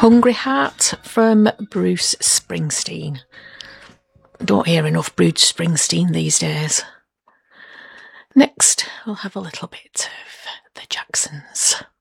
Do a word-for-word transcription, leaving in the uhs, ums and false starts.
Hungry Heart from Bruce Springsteen. Don't hear enough Bruce Springsteen these days. Next, we'll have a little bit of the Jacksons.